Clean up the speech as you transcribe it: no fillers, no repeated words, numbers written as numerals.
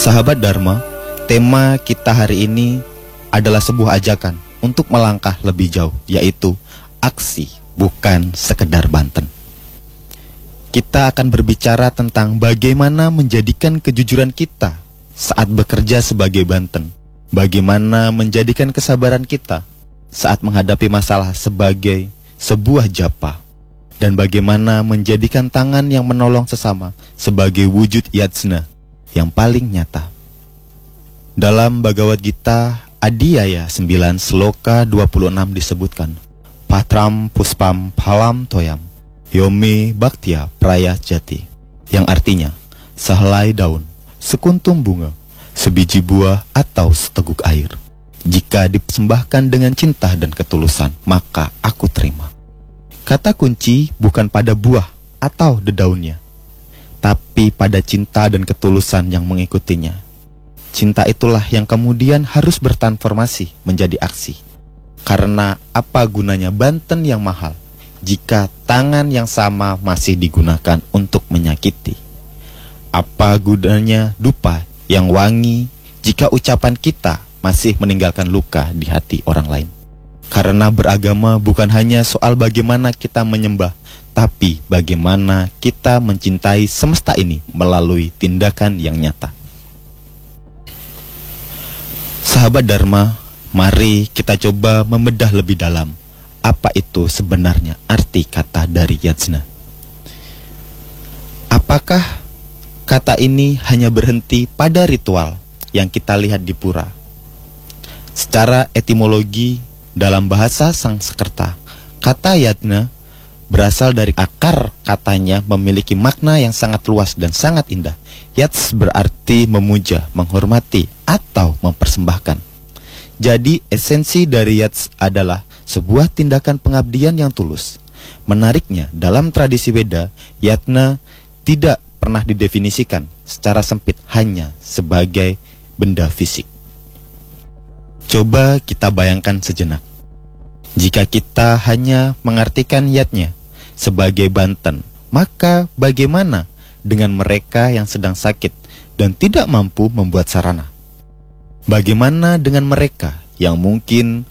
Sahabat Dharma, tema kita hari ini adalah sebuah ajakan untuk melangkah lebih jauh, yaitu aksi, bukan sekedar Banten. Kita akan berbicara tentang bagaimana menjadikan kejujuran kita saat bekerja sebagai Banten, bagaimana menjadikan kesabaran kita saat menghadapi masalah sebagai sebuah japa, dan bagaimana menjadikan tangan yang menolong sesama sebagai wujud yajna yang paling nyata. Dalam Bhagavad Gita Adhyaya 9 Sloka 26 disebutkan, Patram puspam phalam toyam yome bhaktya prayajati, yang artinya sehelai daun, sekuntum bunga, sebiji buah atau seteguk air. Jika dipersembahkan dengan cinta dan ketulusan, maka aku terima. Kata kunci bukan pada buah atau dedaunnya, tapi pada cinta dan ketulusan yang mengikutinya. Cinta itulah yang kemudian harus bertransformasi menjadi aksi. Karena apa gunanya Banten yang mahal jika tangan yang sama masih digunakan untuk menyakiti? Apa gunanya dupa yang wangi jika ucapan kita masih meninggalkan luka di hati orang lain? Karena beragama bukan hanya soal bagaimana kita menyembah, tapi bagaimana kita mencintai semesta ini melalui tindakan yang nyata. Sahabat Dharma, mari kita coba membedah lebih dalam apa itu sebenarnya arti kata dari yajna. Apakah kata ini hanya berhenti pada ritual yang kita lihat di pura? Secara etimologi dalam bahasa Sanskerta, kata yajna berasal dari akar katanya memiliki makna yang sangat luas dan sangat indah. Yats berarti memuja, menghormati, atau mempersembahkan. Jadi esensi dari yats adalah sebuah tindakan pengabdian yang tulus. Menariknya, dalam tradisi Weda, yajna tidak pernah didefinisikan secara sempit hanya sebagai benda fisik. Coba kita bayangkan sejenak. Jika kita hanya mengartikan yajna sebagai Banten, maka bagaimana dengan mereka yang sedang sakit dan tidak mampu membuat sarana? Bagaimana dengan mereka yang mungkin